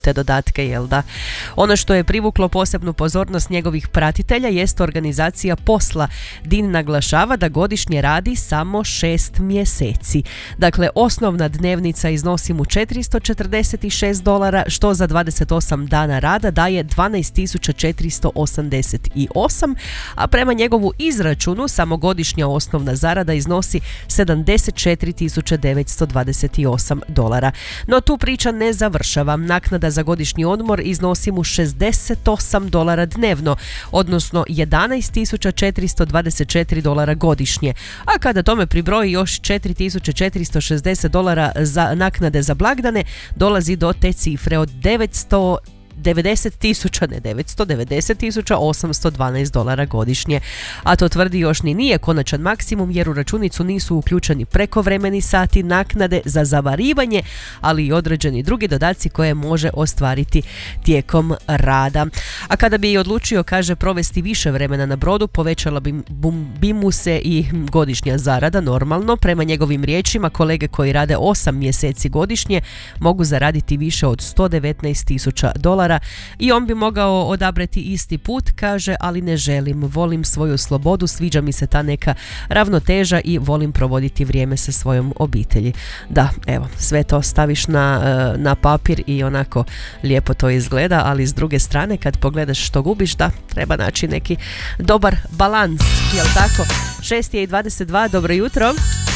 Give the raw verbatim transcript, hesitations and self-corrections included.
te dodatke, jel da? Ono što je privuklo posebnu pozornost njegovih pratitelja jest organizacija posla. Dean naglašava da godišnje radi samo šest mjeseci. Dakle, osnovna dnevnica iznosi mu četiristo četrdeset šest dolara, što za dvadeset osam dana rada daje dvanaest tisuća četiristo osamdeset osam, a prema njegovu izračunu samo godišnja osnovna zarada iznosi sedamdeset četiri tisuće devetsto dvadeset osam dolara. No tu priča ne završava. Naknada za godišnji odmor iznosi mu šezdeset osam dolara dnevno, odnosno jedanaest tisuća četiristo dvadeset četiri dolara godišnje. A kada tome pribroji još četiri tisuće četiristo šezdeset dolara za naknade za blagdane, dolazi do te cifre od devetsto devedeset tisuća, ne devetsto, devedeset tisuća osamsto dvanaest dolara godišnje. A to tvrdi još ni nije konačan maksimum, jer u računicu nisu uključeni prekovremeni sati, naknade za zavarivanje, ali i određeni drugi dodaci koje može ostvariti tijekom rada. A kada bi i odlučio, kaže, provesti više vremena na brodu, povećala bi, bi mu se i godišnja zarada, normalno. Prema njegovim riječima, kolege koji rade osam mjeseci godišnje mogu zaraditi više od sto devetnaest tisuća dolara i on bi mogao odabrati isti put, kaže, ali ne želim, volim svoju slobodu, sviđa mi se ta neka ravnoteža i volim provoditi vrijeme sa svojom obitelji. Da, evo, sve to staviš na, na papir i onako lijepo to izgleda, ali s druge strane kad pogledaš što gubiš, da, treba naći neki dobar balans, jel tako? šest je i dvadeset dva, dobro jutro.